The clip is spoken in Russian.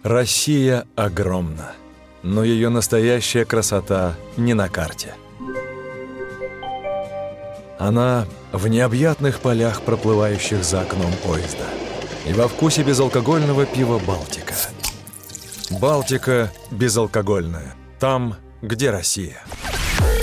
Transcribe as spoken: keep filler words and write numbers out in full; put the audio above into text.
Россия огромна, но ее настоящая красота не на карте. Она в необъятных полях, проплывающих за окном поезда, и во вкусе безалкогольного пива «Балтика». «Балтика» безалкогольная. Там, где Россия.